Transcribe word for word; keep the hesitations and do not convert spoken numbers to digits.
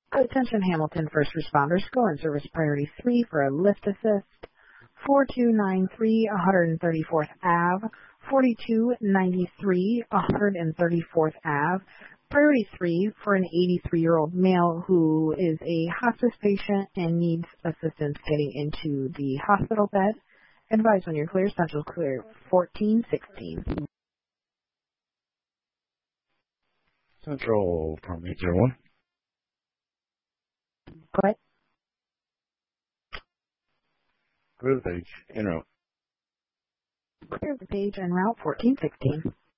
Attention Hamilton first responders, go in service priority three for a lift assist. four two nine three one hundred thirty-fourth Avenue, forty-two ninety-three one hundred thirty-fourth Avenue. Priority three for an eighty-three-year-old male who is a hospice patient and needs assistance getting into the hospital bed. Advise when you're clear. Central clear fourteen sixteen. Central from eight zero one. Go ahead. Clear the page, en route. Clear the page en route fourteen sixteen.